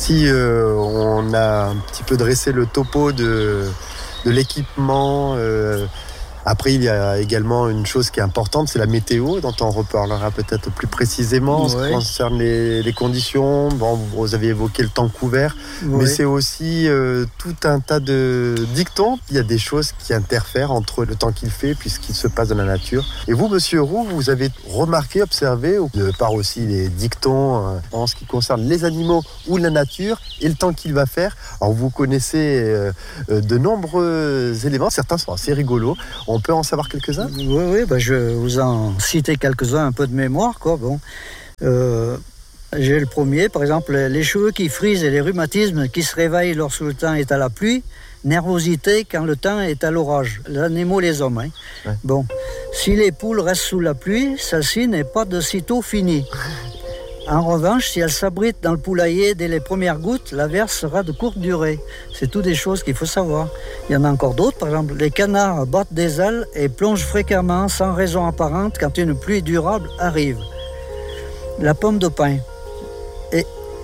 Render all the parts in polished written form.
Ici, on a un petit peu dressé le topo de l'équipement. Après, il y a également une chose qui est importante, c'est la météo, dont on reparlera peut-être plus précisément en ce qui concerne les conditions. Bon, vous avez évoqué le temps couvert, mais c'est aussi tout un tas de dictons. Il y a des choses qui interfèrent entre le temps qu'il fait puisqu'il se passe dans la nature. Et vous, Monsieur Roux, vous avez remarqué, observé, de par aussi les dictons en ce qui concerne les animaux ou la nature et le temps qu'il va faire. Alors, vous connaissez de nombreux éléments, certains sont assez rigolos. On peut en savoir quelques-uns ? Oui, je vais vous en citer quelques-uns un peu de mémoire, quoi. Bon, j'ai le premier, par exemple, les cheveux qui frisent et les rhumatismes qui se réveillent lorsque le temps est à la pluie, nervosité quand le temps est à l'orage. Les animaux, les hommes. Ouais. Bon, si les poules restent sous la pluie, celle-ci n'est pas de sitôt finie. En revanche, si elle s'abrite dans le poulailler dès les premières gouttes, l'averse sera de courte durée. C'est toutes des choses qu'il faut savoir. Il y en a encore d'autres, par exemple, les canards battent des ailes et plongent fréquemment sans raison apparente quand une pluie durable arrive. La pomme de pin. Et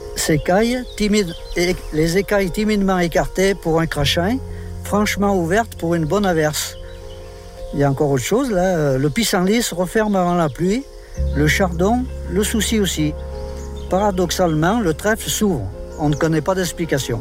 les écailles timidement écartées pour un crachin, franchement ouvertes pour une bonne averse. Il y a encore autre chose, là, le pissenlit se referme avant la pluie, le chardon, le souci aussi. Paradoxalement, le trèfle s'ouvre. On ne connaît pas d'explication.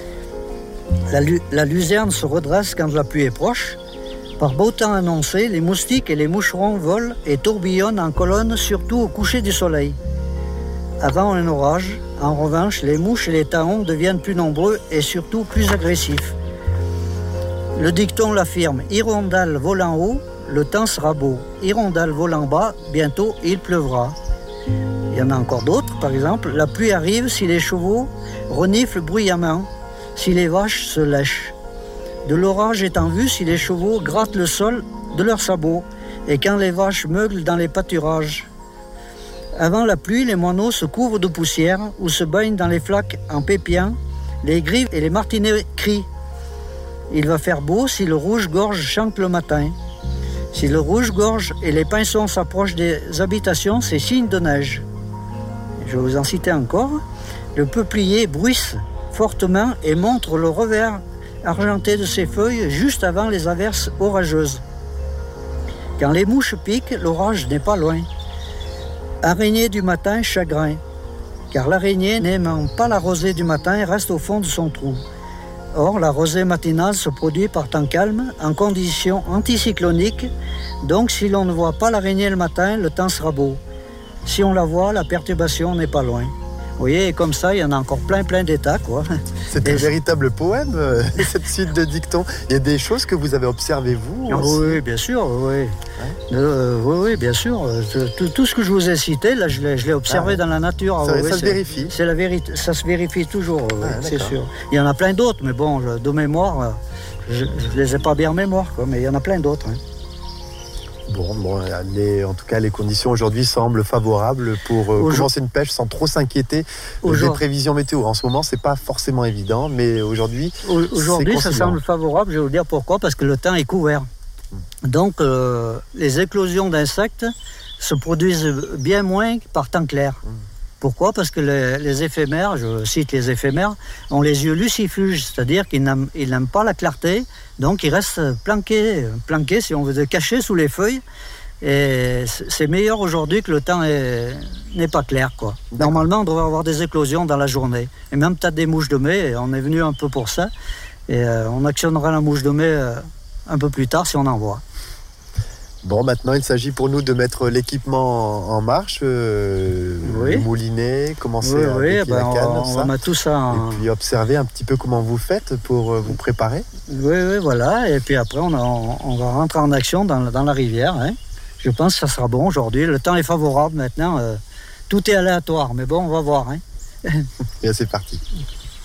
La luzerne se redresse quand la pluie est proche. Par beau temps annoncé, les moustiques et les moucherons volent et tourbillonnent en colonne, surtout au coucher du soleil. Avant un orage, en revanche, les mouches et les taons deviennent plus nombreux et surtout plus agressifs. Le dicton l'affirme, « Hirondelle volant haut, le temps sera beau. Hirondelle volant bas, bientôt il pleuvra. » Il y en a encore d'autres, par exemple, la pluie arrive si les chevaux reniflent bruyamment, si les vaches se lèchent. De l'orage est en vue si les chevaux grattent le sol de leurs sabots et quand les vaches meuglent dans les pâturages. Avant la pluie, les moineaux se couvrent de poussière ou se baignent dans les flaques en pépiant, les grives et les martinets crient. Il va faire beau si le rouge-gorge chante le matin. Si le rouge-gorge et les pinsons s'approchent des habitations, c'est signe de neige. Je vais vous en citer encore. Le peuplier bruisse fortement et montre le revers argenté de ses feuilles juste avant les averses orageuses. Quand les mouches piquent, l'orage n'est pas loin. Araignée du matin, chagrin. Car l'araignée, n'aimant pas la rosée du matin, reste au fond de son trou. Or, la rosée matinale se produit par temps calme, en conditions anticycloniques. Donc, si l'on ne voit pas l'araignée le matin, le temps sera beau. Si on la voit, la perturbation n'est pas loin. Vous voyez, et comme ça, il y en a encore plein d'états, quoi. C'est un véritable poème, cette suite de dictons. Il y a des choses que vous avez observées, vous aussi. Oui, bien sûr, oui. Oui, bien sûr. Tout ce que je vous ai cité, là, je l'ai observé dans la nature. Ça se vérifie. C'est la vérité, ça se vérifie toujours, c'est sûr. Il y en a plein d'autres, mais bon, de mémoire, je ne les ai pas bien en mémoire, quoi, mais il y en a plein d'autres. En tout cas, les conditions aujourd'hui semblent favorables pour commencer une pêche sans trop s'inquiéter des prévisions météo. En ce moment, c'est pas forcément évident, mais aujourd'hui, ça semble favorable. Je vais vous dire pourquoi, parce que le temps est couvert. Donc, les éclosions d'insectes se produisent bien moins par temps clair. Pourquoi ? Parce que les éphémères, je cite les éphémères, ont les yeux lucifuges, c'est-à-dire qu'ils n'aiment pas la clarté, donc ils restent planqués, si on veut, cachés sous les feuilles. Et c'est meilleur aujourd'hui que le temps n'est pas clair, quoi. Normalement, on devrait avoir des éclosions dans la journée, et même peut-être des mouches de mai, et on est venu un peu pour ça, et on actionnera la mouche de mai un peu plus tard si on en voit. Bon, maintenant, il s'agit pour nous de mettre l'équipement en marche, le moulinet, commencer à piquer la canne, on va mettre tout ça et puis observer un petit peu comment vous faites pour vous préparer. Oui, voilà. Et puis après, on va rentrer en action dans la rivière. Hein. Je pense que ça sera bon aujourd'hui. Le temps est favorable maintenant. Tout est aléatoire, mais bon, on va voir. Hein. Et c'est parti.